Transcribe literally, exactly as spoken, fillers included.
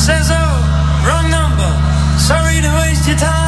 says, oh, wrong number. Sorry to waste your time.